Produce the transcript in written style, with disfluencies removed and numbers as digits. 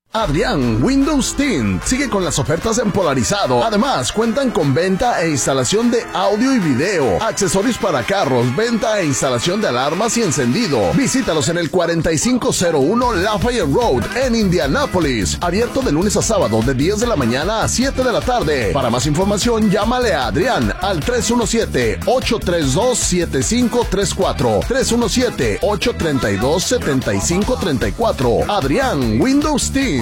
Adrián Windows Tint sigue con las ofertas en polarizado. Además, cuentan con venta e instalación de audio y video, accesorios para carros, venta e instalación de alarmas y encendido. Visítalos en el 4501 Lafayette Road en Indianápolis. Abierto de lunes a sábado de 10 de la mañana a 7 de la tarde. Para más información, llámale a Adrián al 317-832-7534. 317-832-7534. Adrián Windows Tint.